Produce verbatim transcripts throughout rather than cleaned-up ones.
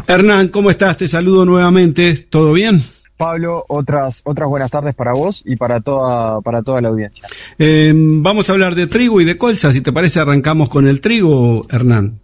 Hernán, ¿cómo estás? Te saludo nuevamente. ¿Todo bien? Pablo, otras otras buenas tardes para vos y para toda para toda la audiencia. Eh, vamos a hablar de trigo y de colza. Si te parece, arrancamos con el trigo, Hernán.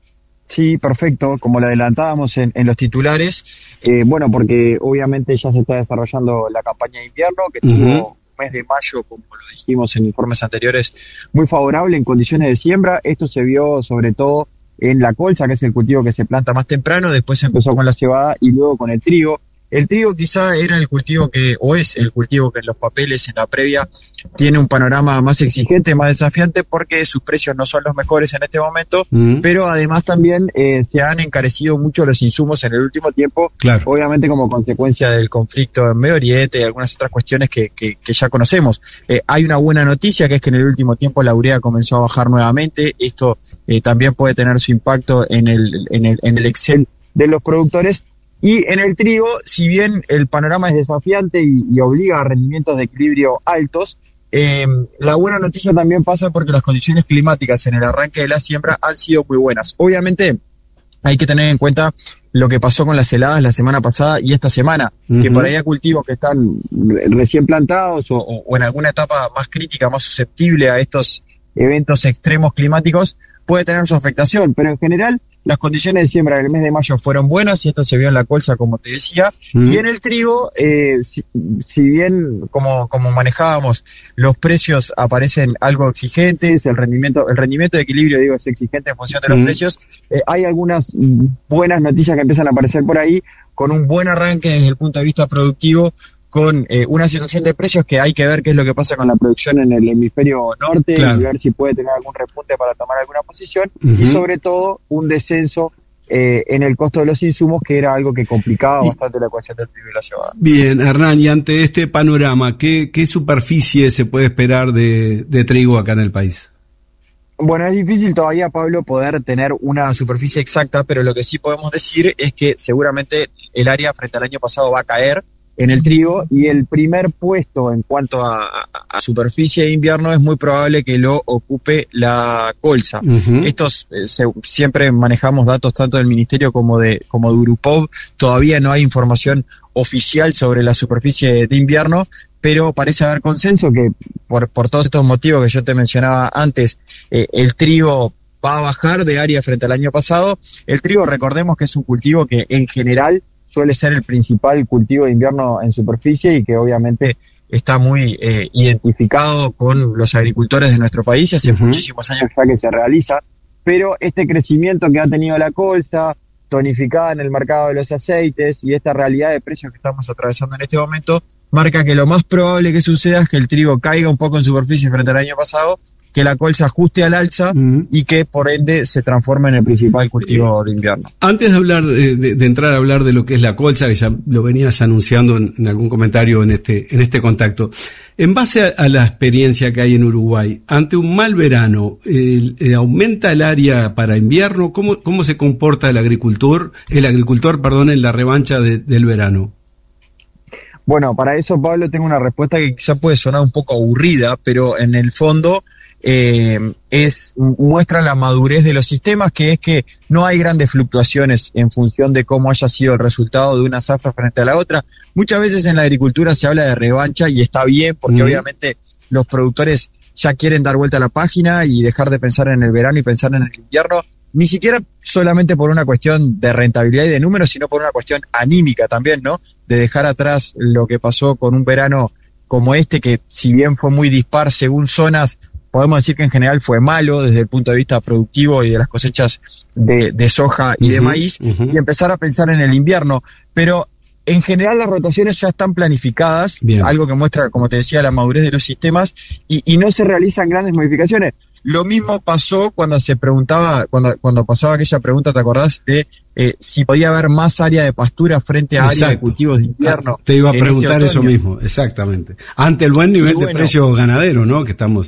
Sí, perfecto. Como lo adelantábamos en, en los titulares, eh, bueno, porque obviamente ya se está desarrollando la campaña de invierno, que tuvo uh-huh. un mes de mayo, como lo dijimos en informes anteriores, muy favorable en condiciones de siembra. Esto se vio sobre todo en la colza, que es el cultivo que se planta más temprano, después se empezó con la cebada y luego con el trigo. El trigo quizá era el cultivo que, o es el cultivo que en los papeles, en la previa, tiene un panorama más exigente, más desafiante, porque sus precios no son los mejores en este momento, mm. pero además también eh, se han encarecido mucho los insumos en el último tiempo, claro. obviamente como consecuencia del conflicto en Medio Oriente y algunas otras cuestiones que, que, que ya conocemos. Eh, hay una buena noticia, que es que en el último tiempo la urea comenzó a bajar nuevamente. Esto eh, también puede tener su impacto en el, en el, en el Excel de los productores. Y en el trigo, si bien el panorama es desafiante y, y obliga a rendimientos de equilibrio altos, eh, la buena noticia también pasa porque las condiciones climáticas en el arranque de la siembra han sido muy buenas. Obviamente hay que tener en cuenta lo que pasó con las heladas la semana pasada y esta semana, uh-huh. que por ahí hay cultivos que están recién plantados o, o, o en alguna etapa más crítica, más susceptible a estos eventos extremos climáticos, puede tener su afectación, pero en general las condiciones de siembra del mes de mayo fueron buenas y esto se vio en la colza, como te decía, mm. y en el trigo, eh, si, si bien como, como manejábamos, los precios aparecen algo exigentes, el rendimiento el rendimiento de equilibrio, digo, es exigente en función de los mm. precios, eh, hay algunas buenas noticias que empiezan a aparecer por ahí, con un buen arranque desde el punto de vista productivo, con eh, una situación de precios que hay que ver qué es lo que pasa con la producción en el hemisferio norte, claro. y ver si puede tener algún repunte para tomar alguna posición, uh-huh. y sobre todo un descenso eh, en el costo de los insumos, que era algo que complicaba y, bastante la ecuación del trigo y la cebada. Bien, Hernán, y ante este panorama, ¿qué, qué superficie se puede esperar de, de trigo acá en el país? Bueno, es difícil todavía, Pablo, poder tener una superficie exacta, pero lo que sí podemos decir es que seguramente el área frente al año pasado va a caer en el trigo, y el primer puesto en cuanto a, a, a superficie de invierno es muy probable que lo ocupe la colza. Uh-huh. Estos eh, se, siempre manejamos datos tanto del Ministerio como de como de Urupov. Todavía no hay información oficial sobre la superficie de invierno, pero parece haber consenso que por, por todos estos motivos que yo te mencionaba antes, eh, el trigo va a bajar de área frente al año pasado. El trigo, recordemos que es un cultivo que en general suele ser el principal cultivo de invierno en superficie y que obviamente está muy eh, identificado con los agricultores de nuestro país y hace uh-huh. muchísimos años ya que se realiza, pero este crecimiento que ha tenido la colza, tonificada en el mercado de los aceites, y esta realidad de precios que estamos atravesando en este momento, marca que lo más probable que suceda es que el trigo caiga un poco en superficie frente al año pasado, que la colza ajuste al alza uh-huh. y que por ende se transforme en el principal cultivo de invierno. Antes de hablar de, de, de entrar a hablar de lo que es la colza, que ya lo venías anunciando en, en algún comentario en este en este contacto, en base a, a la experiencia que hay en Uruguay, ante un mal verano, eh, eh, ¿aumenta el área para invierno? ¿Cómo cómo se comporta el agricultor, el agricultor, perdón, en la revancha de, del verano? Bueno, para eso, Pablo, tengo una respuesta que quizá puede sonar un poco aburrida, pero en el fondo Eh, es muestra la madurez de los sistemas, que es que no hay grandes fluctuaciones en función de cómo haya sido el resultado de una zafra frente a la otra. Muchas veces en la agricultura se habla de revancha y está bien, porque mm. obviamente los productores ya quieren dar vuelta a la página y dejar de pensar en el verano y pensar en el invierno, ni siquiera solamente por una cuestión de rentabilidad y de números, sino por una cuestión anímica también, ¿no? De dejar atrás lo que pasó con un verano como este, que si bien fue muy dispar según zonas, podemos decir que en general fue malo desde el punto de vista productivo y de las cosechas de, de soja y uh-huh, de maíz, uh-huh. y empezar a pensar en el invierno. Pero en general las rotaciones ya están planificadas, bien. Algo que muestra, como te decía, la madurez de los sistemas, y, y no se realizan grandes modificaciones. Lo mismo pasó cuando se preguntaba, cuando, cuando pasaba aquella pregunta, ¿te acordás? De eh, si podía haber más área de pastura frente a área de cultivos de invierno. Te iba a preguntar este eso mismo, exactamente. Ante el buen nivel bueno, de precios ganaderos, ¿no? Que estamos...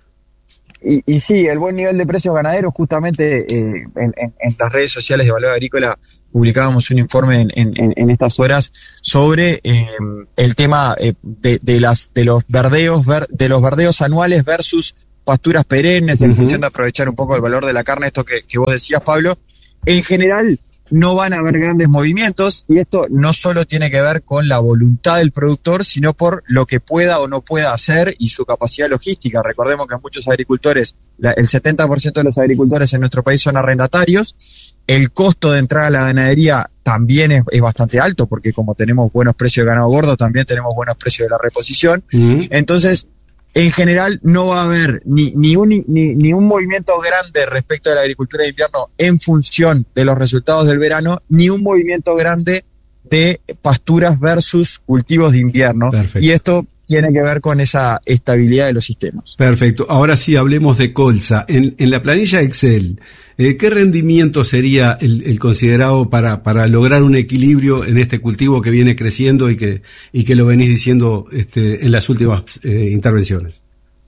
Y, y sí, el buen nivel de precios ganaderos, justamente eh, en, en, en las redes sociales de Valor Agrícola publicábamos un informe en, en, en estas horas sobre eh, el tema eh, de, de las de los verdeos ver, de los verdeos anuales versus pasturas perennes, uh-huh. en función de aprovechar un poco el valor de la carne, esto que, que vos decías, Pablo. En general, no van a haber grandes movimientos, y esto no solo tiene que ver con la voluntad del productor, sino por lo que pueda o no pueda hacer y su capacidad logística. Recordemos que muchos agricultores, la, el setenta por ciento de los agricultores en nuestro país son arrendatarios. El costo de entrada a la ganadería también es, es bastante alto, porque como tenemos buenos precios de ganado gordo, también tenemos buenos precios de la reposición. Uh-huh. Entonces, en general no va a haber ni, ni, un, ni, ni un movimiento grande respecto de la agricultura de invierno en función de los resultados del verano, ni un movimiento grande de pasturas versus cultivos de invierno. Perfecto. Y esto tiene que ver con esa estabilidad de los sistemas. Perfecto. Ahora sí, hablemos de colza. En, en la planilla Excel, eh, ¿qué rendimiento sería el, el considerado para, para lograr un equilibrio en este cultivo que viene creciendo y que, y que lo venís diciendo este, en las últimas eh, intervenciones?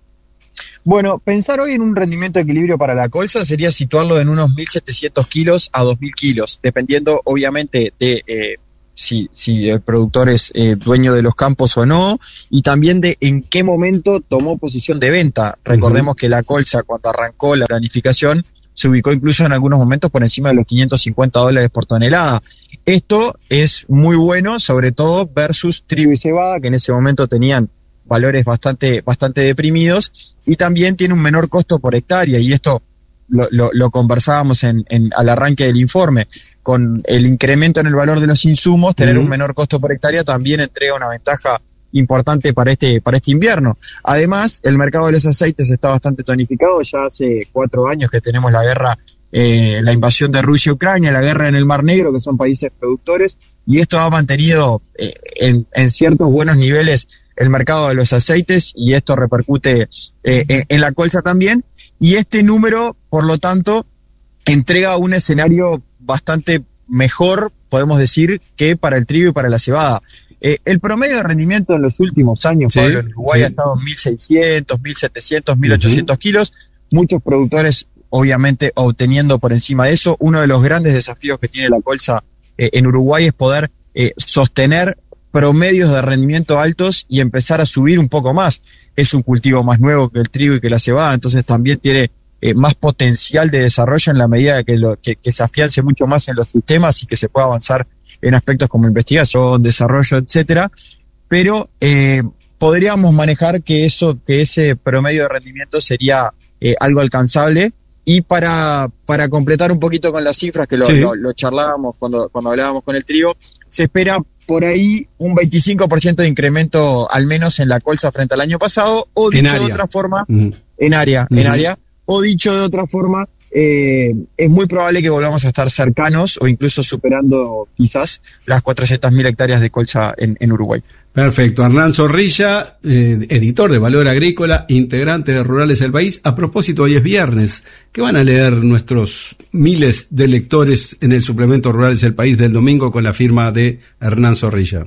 Bueno, pensar hoy en un rendimiento de equilibrio para la colza sería situarlo en unos mil setecientos kilos a dos mil kilos, dependiendo obviamente de... Eh, Si, si el productor es eh, dueño de los campos o no, y también de en qué momento tomó posición de venta. Recordemos uh-huh. que la colza, cuando arrancó la planificación, se ubicó incluso en algunos momentos por encima de los quinientos cincuenta dólares por tonelada. Esto es muy bueno, sobre todo versus trigo y cebada, que en ese momento tenían valores bastante, bastante deprimidos, y también tiene un menor costo por hectárea, y esto Lo, lo, lo conversábamos en, en, al arranque del informe. Con el incremento en el valor de los insumos, tener uh-huh. un menor costo por hectárea también entrega una ventaja importante para este, para este invierno. Además, el mercado de los aceites está bastante tonificado. Ya hace cuatro años que tenemos la guerra, eh, la invasión de Rusia y Ucrania, la guerra en el Mar Negro, que son países productores, y esto ha mantenido eh, en, en ciertos buenos niveles el mercado de los aceites, y esto repercute eh, en, en la colza también. Y este número, por lo tanto, entrega un escenario bastante mejor, podemos decir, que para el trigo y para la cebada. Eh, el promedio de rendimiento en los últimos años, sí, Pablo, en Uruguay sí. ha estado en mil seiscientos, mil setecientos, mil ochocientos uh-huh. kilos. Muchos productores, obviamente, obteniendo por encima de eso. Uno de los grandes desafíos que tiene la colza eh, en Uruguay es poder eh, sostener promedios de rendimiento altos y empezar a subir un poco más. Es un cultivo más nuevo que el trigo y que la cebada, entonces también tiene eh, más potencial de desarrollo en la medida que, lo, que, que se afiance mucho más en los sistemas y que se pueda avanzar en aspectos como investigación, desarrollo, etcétera. Pero eh, podríamos manejar que eso, que ese promedio de rendimiento sería eh, algo alcanzable. Y para, para completar un poquito con las cifras, que lo, sí. lo, lo charlábamos cuando, cuando hablábamos con el trigo, se espera por ahí un veinticinco por ciento de incremento al menos en la colza frente al año pasado, o dicho de otra forma, uh-huh. en área, uh-huh. en área, o dicho de otra forma, eh, es muy probable que volvamos a estar cercanos o incluso superando quizás las cuatrocientas mil hectáreas de colza en, en Uruguay. Perfecto. Hernán Zorrilla, eh, editor de Valor Agrícola, integrante de Rurales del País. A propósito, hoy es viernes. ¿Qué van a leer nuestros miles de lectores en el suplemento Rurales del País del domingo con la firma de Hernán Zorrilla?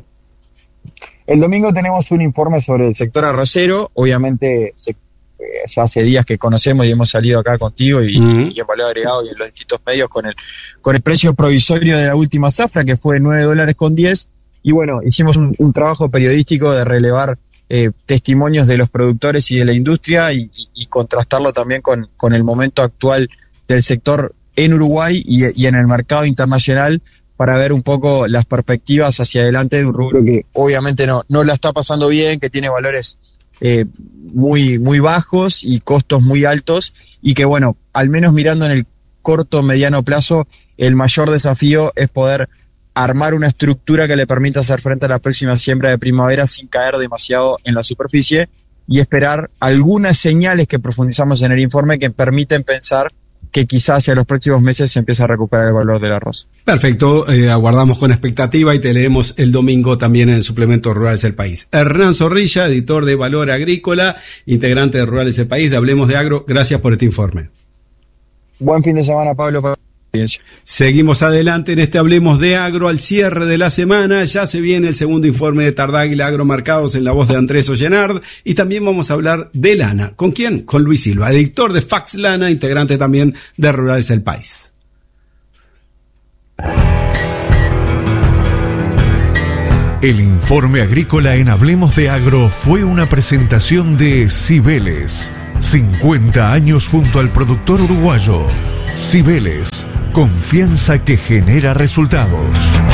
El domingo tenemos un informe sobre el sector arrocero. Obviamente, se, eh, ya hace días que conocemos y hemos salido acá contigo y, uh-huh. y en Valor Agregado y en los distintos medios con el, con el precio provisorio de la última zafra, que fue de nueve dólares con diez. Y bueno, hicimos un, un trabajo periodístico de relevar eh, testimonios de los productores y de la industria y, y, y contrastarlo también con, con el momento actual del sector en Uruguay y, y en el mercado internacional, para ver un poco las perspectivas hacia adelante de un rubro que obviamente no, no la está pasando bien, que tiene valores eh, muy, muy bajos y costos muy altos, y que bueno, al menos mirando en el corto mediano plazo, el mayor desafío es poder armar una estructura que le permita hacer frente a la próxima siembra de primavera sin caer demasiado en la superficie, y esperar algunas señales que profundizamos en el informe que permiten pensar que quizás hacia los próximos meses se empiece a recuperar el valor del arroz. Perfecto, eh, aguardamos con expectativa y te leemos el domingo también en el suplemento Rurales del País. Hernán Zorrilla, editor de Valor Agrícola, integrante de Rurales del País, de Hablemos de Agro, gracias por este informe. Buen fin de semana, Pablo. Seguimos adelante en este Hablemos de Agro al cierre de la semana. Ya se viene el segundo informe de Tardáguila Agromarcados en la voz de Andrés Ollenard, y también vamos a hablar de lana. ¿Con quién? Con Luis Silva, editor de Fax Lana, integrante también de Rurales del País. El informe agrícola en Hablemos de Agro fue una presentación de Cibeles. cincuenta años junto al productor uruguayo. Cibeles, Confianza que genera resultados.